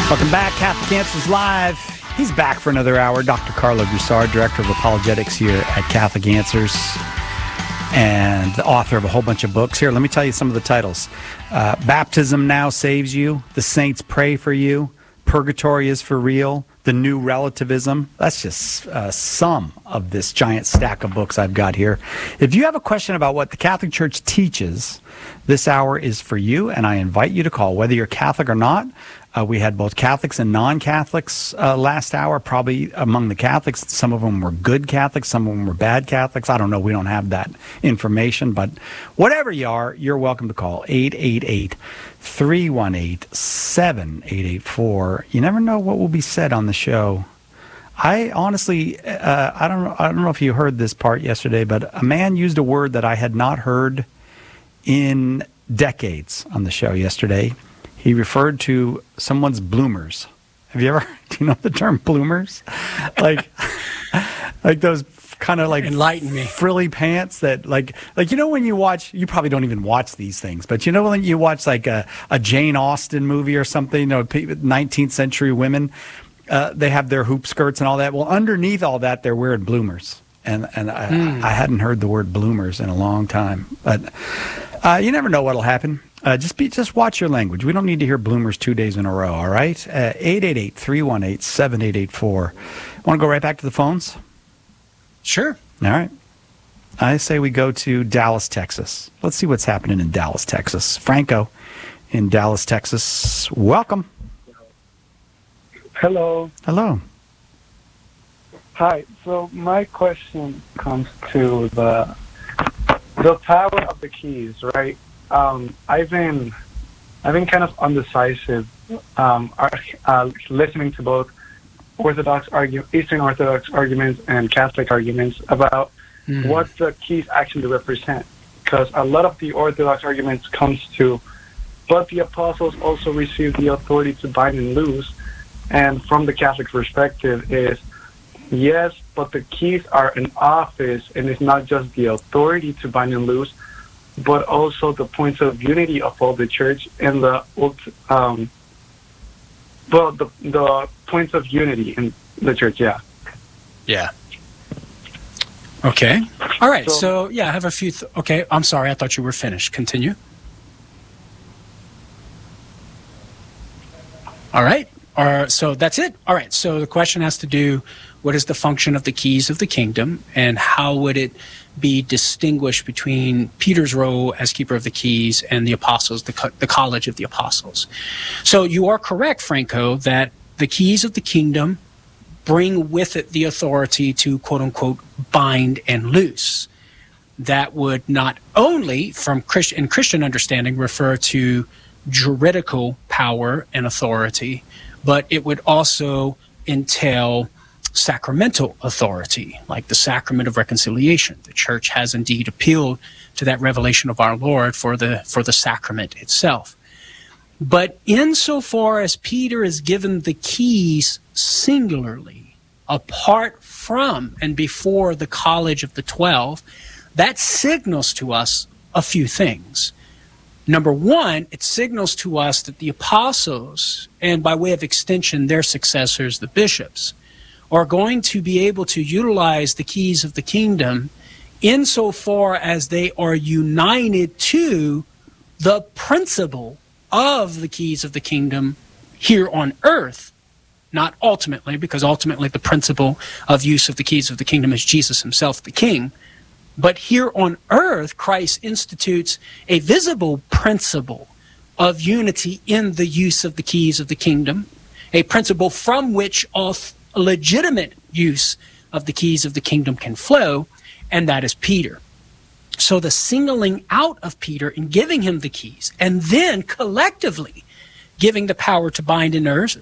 Welcome back, Catholic Answers Live. He's back for another hour. Dr. Carlo Broussard, Director of Apologetics here at Catholic Answers and the author of a whole bunch of books. Here, let me tell you some of the titles. Baptism Now Saves You. The Saints Pray for You. Purgatory is for Real. The New Relativism. That's just some of this giant stack of books I've got here. If you have a question about what the Catholic Church teaches, this hour is for you, and I invite you to call, whether you're Catholic or not. We had both Catholics and non-Catholics last hour. Probably among the Catholics, some of them were good Catholics, some of them were bad Catholics. I don't know. We don't have that information. But whatever you are, you're welcome to call 888-318-7884. You never know what will be said on the show. I honestly, I don't know if you heard this part yesterday, but a man used a word that I had not heard in decades on the show yesterday. He referred to someone's bloomers. Have you ever, do you know the term bloomers? Like those kind of like enlighten me frilly pants that like you know when you watch, you probably don't even watch these things, but you know when you watch like a Jane Austen movie or something, you know, 19th century women, they have their hoop skirts and all that. Well, underneath all that, they're wearing bloomers. And I hadn't heard the word bloomers in a long time, but you never know what'll happen. Just watch your language. We don't need to hear bloomers 2 days in a row, all right? 888-318-7884. Want to go right back to the phones? Sure. All right. I say we go to Dallas, Texas. Let's see what's happening in Dallas, Texas. Franco in Dallas, Texas. Welcome. Hello. Hello. Hi. So my question comes to the power of the keys, right? I've been kind of undecisive, listening to both Eastern Orthodox arguments and Catholic arguments about what the keys actually represent. Because a lot of the Orthodox arguments comes to, but the apostles also received the authority to bind and loose. And from the Catholic perspective is, yes, but the keys are an office, and it's not just the authority to bind and loose, but also the points of unity of all the church and the points of unity in the church. Yeah. Okay. All right. So yeah, I have a few. Okay. I'm sorry. I thought you were finished. Continue. All right. So that's it. All right. So the question has to do, what is the function of the keys of the kingdom, and how would it be distinguished between Peter's role as keeper of the keys and the apostles, the college of the apostles? So you are correct, Franco, that the keys of the kingdom bring with it the authority to, quote unquote, bind and loose. That would not only, in Christian understanding, refer to juridical power and authority, but it would also entail sacramental authority, like the sacrament of reconciliation. The church has indeed appealed to that revelation of our Lord for the sacrament itself. But insofar as Peter is given the keys singularly, apart from and before the college of the 12, that signals to us a few things. Number one, it signals to us that the apostles, and by way of extension, their successors, the bishops, are going to be able to utilize the keys of the kingdom insofar as they are united to the principle of the keys of the kingdom here on earth, not ultimately, because ultimately the principle of use of the keys of the kingdom is Jesus himself, the king. But here on earth, Christ institutes a visible principle of unity in the use of the keys of the kingdom, a principle from which all legitimate use of the keys of the kingdom can flow, and that is Peter. So the singling out of Peter and giving him the keys, and then collectively giving the power to bind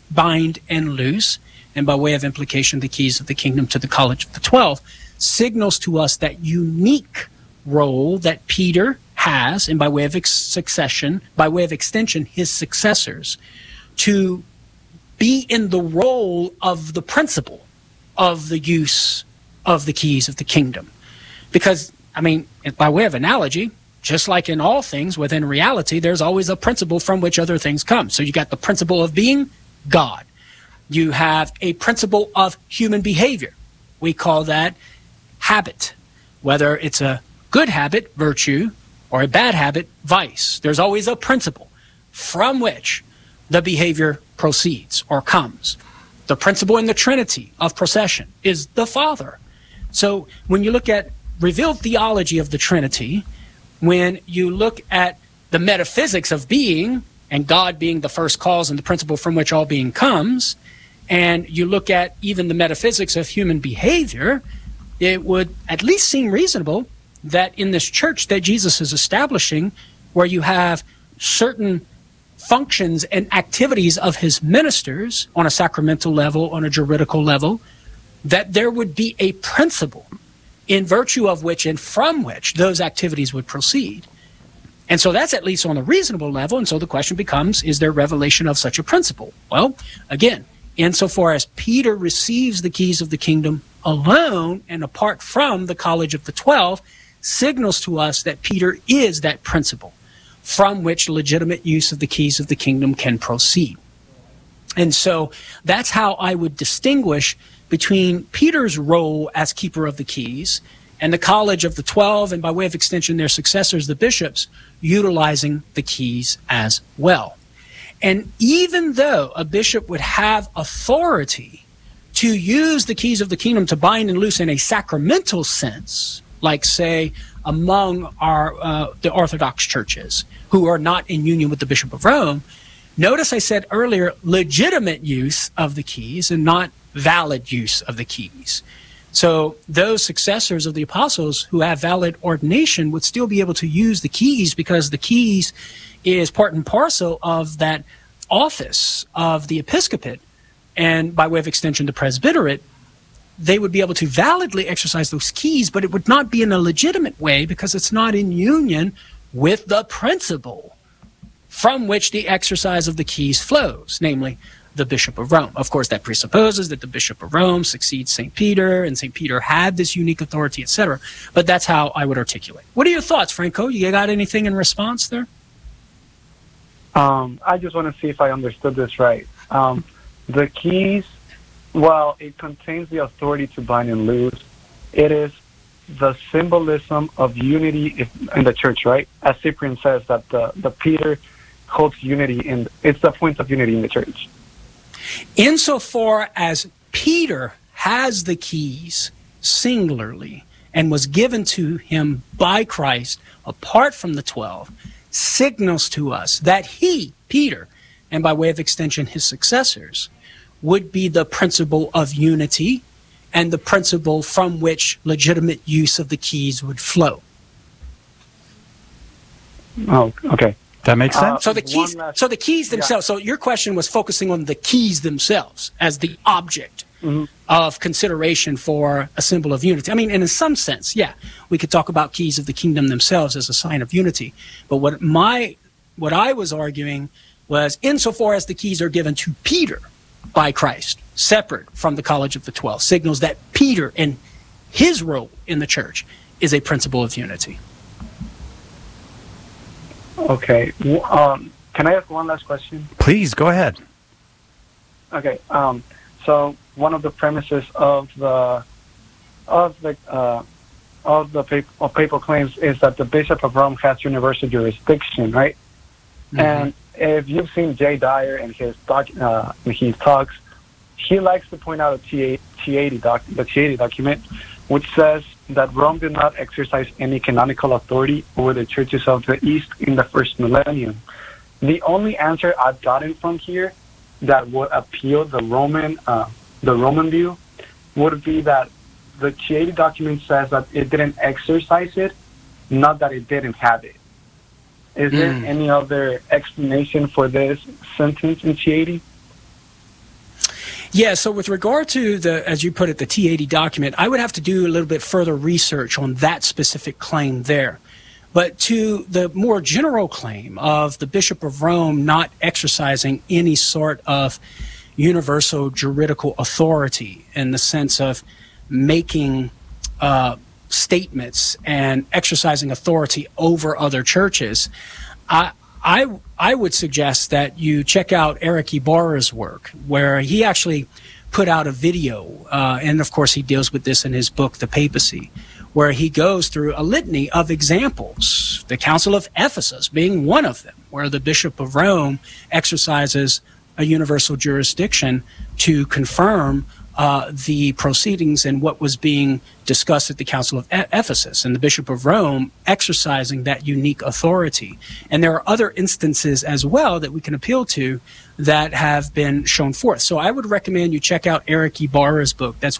and loose, and by way of implication, the keys of the kingdom to the college of the 12, signals to us that unique role that Peter has, and by way of extension, his successors, to be in the role of the principle of the use of the keys of the kingdom. Because, I mean, by way of analogy, just like in all things within reality, there's always a principle from which other things come. So you got the principle of being God. You have a principle of human behavior. We call that habit, whether it's a good habit, virtue, or a bad habit, vice. There's always a principle from which the behavior proceeds or comes. The principle in the Trinity of procession is the Father. So when you look at revealed theology of the Trinity, when you look at the metaphysics of being, and God being the first cause and the principle from which all being comes, and you look at even the metaphysics of human behavior, it would at least seem reasonable that in this church that Jesus is establishing, where you have certain functions and activities of his ministers on a sacramental level, on a juridical level, that there would be a principle in virtue of which and from which those activities would proceed. And so that's at least on a reasonable level. And so the question becomes, is there revelation of such a principle? Well, again, insofar as Peter receives the keys of the kingdom alone and apart from the College of the 12, signals to us that Peter is that principle from which legitimate use of the keys of the kingdom can proceed. And so that's how I would distinguish between Peter's role as keeper of the keys and the College of the 12, and by way of extension their successors, the bishops, utilizing the keys as well. And even though a bishop would have authority to use the keys of the kingdom to bind and loose in a sacramental sense, like, say, among the Orthodox churches who are not in union with the Bishop of Rome, notice I said earlier legitimate use of the keys and not valid use of the keys. So those successors of the apostles who have valid ordination would still be able to use the keys, because the keys is part and parcel of that office of the episcopate, and by way of extension the presbyterate. They would be able to validly exercise those keys, but it would not be in a legitimate way because it's not in union with the principle from which the exercise of the keys flows, namely the Bishop of Rome. Of course, that presupposes that the Bishop of Rome succeeds St. Peter, and St. Peter had this unique authority, etc. But that's how I would articulate. What are your thoughts, Franco? You got anything in response there? I just want to see if I understood this right. The keys, while it contains the authority to bind and loose, it is the symbolism of unity in the church, right? As Cyprian says, that the Peter holds unity, and it's the point of unity in the church. Insofar as Peter has the keys singularly and was given to him by Christ apart from the 12, signals to us that he, Peter, and by way of extension his successors, would be the principle of unity and the principle from which legitimate use of the keys would flow. Oh, okay. That makes sense. So the keys themselves. Yeah. So your question was focusing on the keys themselves as the object of consideration for a symbol of unity. I mean, in some sense, yeah, we could talk about keys of the kingdom themselves as a sign of unity. But what I was arguing was, insofar as the keys are given to Peter by Christ, separate from the College of the 12, signals that Peter and his role in the church is a principle of unity. Okay. Can I ask one last question? Please, go ahead. Okay. So one of the premises of papal claims is that the Bishop of Rome has universal jurisdiction, right? Mm-hmm. And if you've seen Jay Dyer in his talks, he likes to point out the T80 document, which says that Rome did not exercise any canonical authority over the churches of the East in the first millennium. The only answer I've gotten from here that would appeal the Roman view would be that the T80 document says that it didn't exercise it, not that it didn't have it. Is there any other explanation for this sentence in T80? Yeah, so with regard to as you put it, the T80 document, I would have to do a little bit further research on that specific claim there. But to the more general claim of the Bishop of Rome not exercising any sort of universal juridical authority in the sense of making statements and exercising authority over other churches, I would suggest that you check out Eric Ibarra's work, where he actually put out a video, and of course he deals with this in his book, The Papacy, where he goes through a litany of examples, the Council of Ephesus being one of them, where the Bishop of Rome exercises a universal jurisdiction to confirm the proceedings and what was being discussed at the Council of Ephesus, and the Bishop of Rome exercising that unique authority. And there are other instances as well that we can appeal to that have been shown forth. So I would recommend you check out Eric Ibarra's book. That's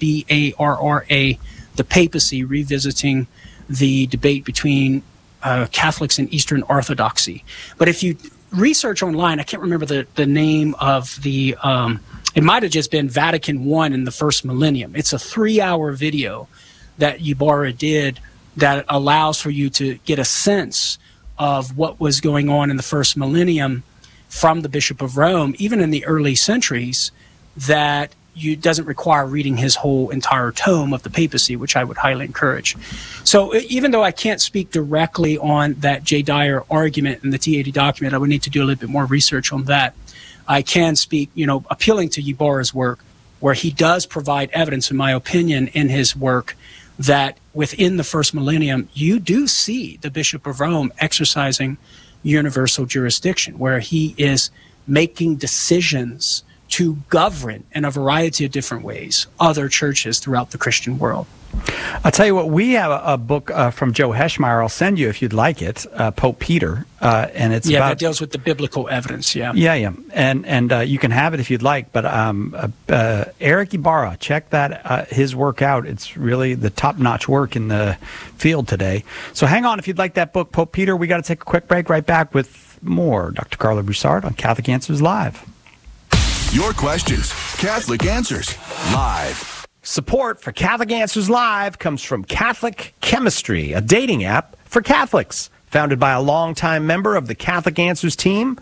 Ybarra, The Papacy, Revisiting the Debate Between Catholics and Eastern Orthodoxy. But if you research online, I can't remember the name of the it might have just been Vatican I in the first millennium. It's a 3-hour video that Ibarra did that allows for you to get a sense of what was going on in the first millennium from the Bishop of Rome, even in the early centuries, that doesn't require reading his whole entire tome of the papacy, which I would highly encourage. So even though I can't speak directly on that J. Dyer argument in the T80 document, I would need to do a little bit more research on that. I can speak, appealing to Ibarra's work, where he does provide evidence, in my opinion, in his work, that within the first millennium, you do see the Bishop of Rome exercising universal jurisdiction, where he is making decisions to govern in a variety of different ways other churches throughout the Christian world. I'll tell you what, we have a book from Joe Heschmeyer. I'll send you if you'd like it, Pope Peter, and it's about, that deals with the biblical evidence. Yeah, and you can have it if you'd like. But Eric Ibarra, check that his work out. It's really the top-notch work in the field today. So hang on if you'd like that book, Pope Peter. We got to take a quick break. Right back with more Dr. Carlo Broussard on Catholic Answers Live. Your questions, Catholic Answers Live. Support for Catholic Answers Live comes from Catholic Chemistry, a dating app for Catholics. Founded by a longtime member of the Catholic Answers team,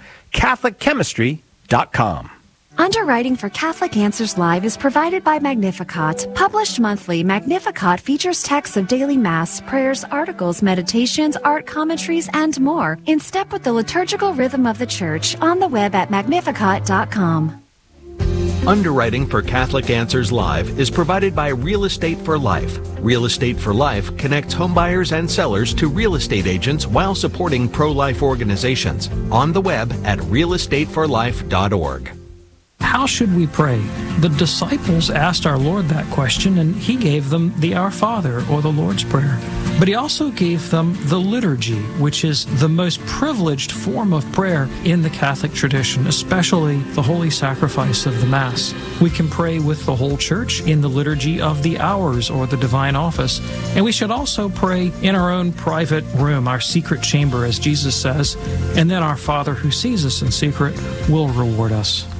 CatholicChemistry.com. Underwriting for Catholic Answers Live is provided by Magnificat. Published monthly, Magnificat features texts of daily Mass, prayers, articles, meditations, art commentaries, and more, in step with the liturgical rhythm of the Church, on the web at Magnificat.com. Underwriting for Catholic Answers Live is provided by Real Estate for Life. Real Estate for Life connects homebuyers and sellers to real estate agents while supporting pro-life organizations. On the web at realestateforlife.org. How should we pray? The disciples asked our Lord that question, and he gave them the Our Father, or the Lord's Prayer. But he also gave them the liturgy, which is the most privileged form of prayer in the Catholic tradition, especially the holy sacrifice of the Mass. We can pray with the whole Church in the liturgy of the hours, or the divine office. And we should also pray in our own private room, our secret chamber, as Jesus says, and then our Father who sees us in secret will reward us.